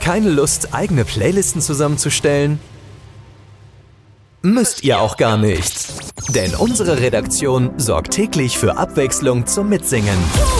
Keine Lust, eigene Playlisten zusammenzustellen? Müsst ihr auch gar nicht. Denn unsere Redaktion sorgt täglich für Abwechslung zum Mitsingen.